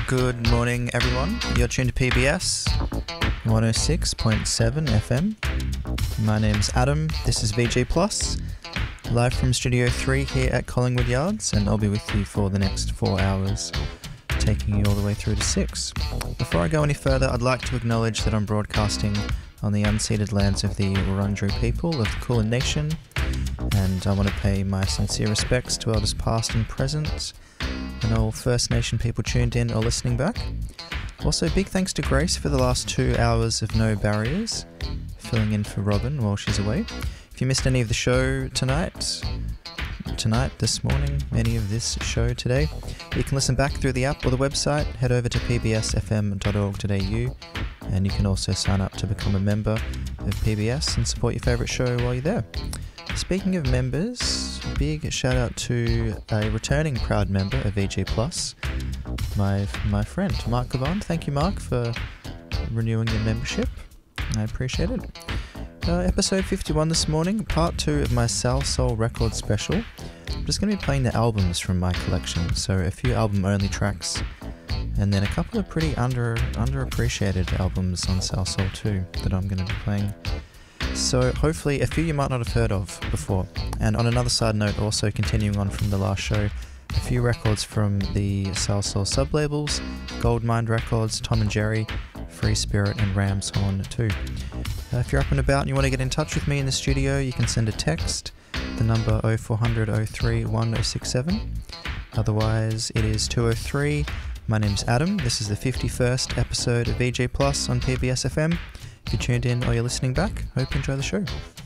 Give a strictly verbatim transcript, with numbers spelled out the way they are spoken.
Good morning, everyone. You're tuned to P B S one oh six point seven F M. My name's Adam. This is V G Plus, live from Studio three here at Collingwood Yards, and I'll be with you for the next four hours, taking you all the way through to six. Before I go any further, I'd like to acknowledge that I'm broadcasting on the unceded lands of the Wurundjeri people of the Kulin Nation, and I want to pay my sincere respects to elders past and present, and all First Nation people tuned in or listening back. Also, big thanks to Grace for the last two hours of No Barriers, filling in for Robin while she's away. If you missed any of the show tonight, tonight, this morning, any of this show today, you can listen back through the app or the website. Head over to p b s f m dot org dot a u, and you can also sign up to become a member of P B S and support your favourite show while you're there. Speaking of members, big shout out to a returning proud member of V G Plus, my my friend Mark Gavon. Thank you, Mark, for renewing your membership. I appreciate it. Uh, episode fifty-one this morning, part two of my Sal Soul record special. I'm just going to be playing the albums from my collection, so a few album-only tracks, and then a couple of pretty under underappreciated albums on Sal Soul too that I'm going to be playing. So hopefully a few you might not have heard of before. And on another side note, also continuing on from the last show, a few records from the Sal Soul sub-labels, Goldmine Records, Tom and Jerry, Free Spirit and Ram's Horn too. Uh, if you're up and about and you want to get in touch with me in the studio, you can send a text, the number oh four hundred oh three one oh six seven. Otherwise it is two oh three. My name's Adam. This is the fifty-first episode of V J Plus on P B S F M. If you tuned in or you're listening back, hope you enjoy the show.